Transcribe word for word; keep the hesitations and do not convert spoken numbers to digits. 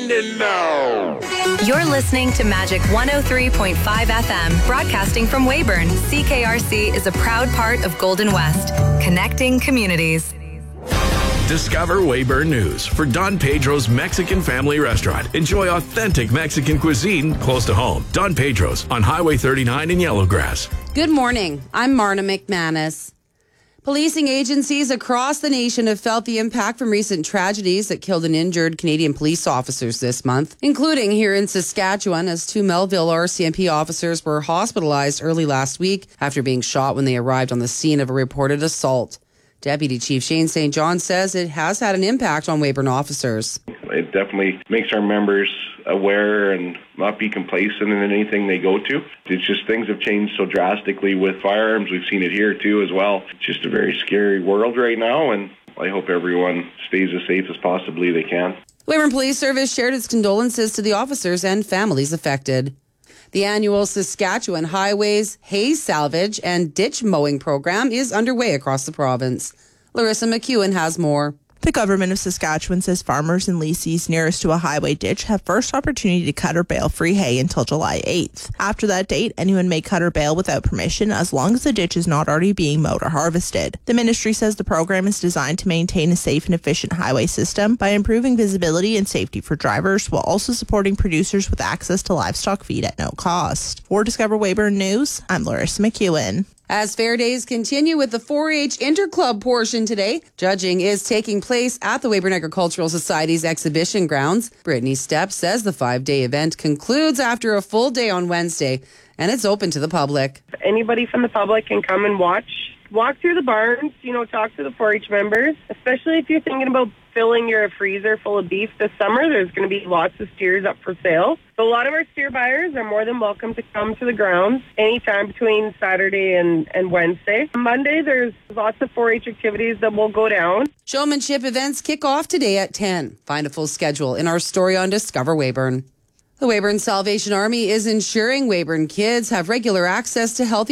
in and now. You're listening to Magic one oh three point five F M, broadcasting from Weyburn. C K R C is a proud part of Golden West, connecting communities. Discover Weyburn News for Don Pedro's Mexican Family Restaurant. Enjoy authentic Mexican cuisine close to home. Don Pedro's on Highway thirty-nine in Yellowgrass. Good morning. I'm Marna McManus. Policing agencies across the nation have felt the impact from recent tragedies that killed and injured Canadian police officers this month, including here in Saskatchewan, as two Melville R C M P officers were hospitalized early last week after being shot when they arrived on the scene of a reported assault. Deputy Chief Shane Saint John says it has had an impact on Weyburn officers. It definitely makes our members aware and not be complacent in anything they go to. It's just things have changed so drastically with firearms. We've seen it here too as well. It's just a very scary world right now, and I hope everyone stays as safe as possibly they can. Weyburn Police Service shared its condolences to the officers and families affected. The annual Saskatchewan Highways Hay Salvage and Ditch Mowing program is underway across the province. Larissa McEwen has more. The government of Saskatchewan says farmers and lessees nearest to a highway ditch have first opportunity to cut or bale free hay until July eighth. After that date, anyone may cut or bale without permission as long as the ditch is not already being mowed or harvested. The ministry says the program is designed to maintain a safe and efficient highway system by improving visibility and safety for drivers while also supporting producers with access to livestock feed at no cost. For Discover Weyburn News, I'm Larissa McEwen. As fair days continue with the four H Interclub portion today, judging is taking place at the Weyburn Agricultural Society's exhibition grounds. Brittany Stepp says the five-day event concludes after a full day on Wednesday, and it's open to the public. Anybody from the public can come and watch. Walk through the barns, you know, talk to the four H members, especially if you're thinking about filling your freezer full of beef this summer. There's going to be lots of steers up for sale. So a lot of our steer buyers are more than welcome to come to the grounds anytime between Saturday and, and Wednesday. Monday, there's lots of four H activities that will go down. Showmanship events kick off today at ten. Find a full schedule in our story on Discover Weyburn. The Weyburn Salvation Army is ensuring Weyburn kids have regular access to healthy